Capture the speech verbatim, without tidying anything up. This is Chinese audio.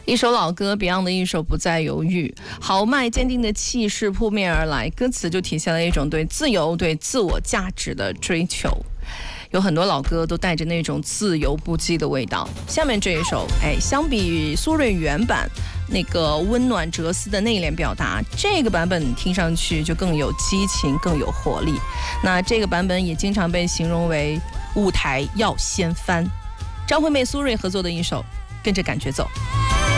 一首老歌 Beyond 的一首不再犹豫，豪迈坚定的气势扑面而来，歌词就体现了一种对自由对自我价值的追求。有很多老歌都带着那种自由不羁的味道。下面这一首，哎，相比于苏芮原版那个温暖哲思的内敛表达，这个版本听上去就更有激情，更有活力。那这个版本也经常被形容为舞台要掀翻。张惠妹、苏芮合作的一首《跟着感觉走》。